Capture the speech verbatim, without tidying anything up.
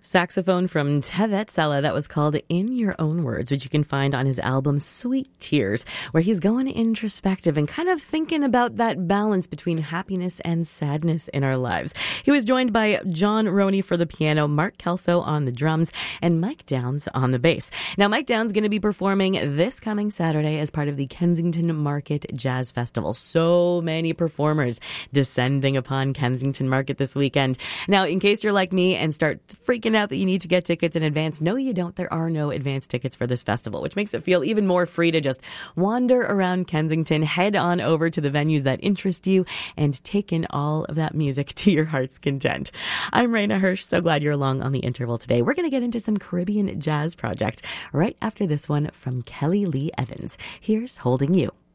Saxophone from Tevet Sella that was called In Your Own Words, which you can find on his album Sweet Tears, where he's going introspective and kind of thinking about that balance between happiness and sadness in our lives. He was joined by John Roney for the piano, Mark Kelso on the drums, and Mike Downs on the bass. Now, Mike Downs is going to be performing this coming Saturday as part of the Kensington Market Jazz Festival. So many performers descending upon Kensington Market this weekend. Now, in case you're like me and start freaking out that you need to get tickets in advance, no, you don't. There are no advance tickets for this festival, which makes it feel even more free to just wander around Kensington, head on over to the venues that interest you, and take in all of that music to your heart's content. I'm Raina Hirsch. So glad you're along on the interval today. We're going to get into some Caribbean jazz project right after this one from Kelly Lee Evans. Here's Holding You.